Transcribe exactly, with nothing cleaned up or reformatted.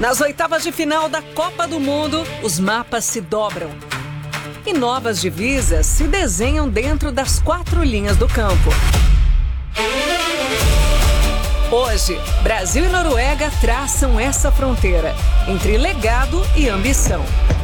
Nas oitavas de final da Copa do Mundo, os mapas se dobram. E novas divisas se desenham dentro das quatro linhas do campo. Hoje, Brasil e Noruega traçam essa fronteira entre legado e ambição.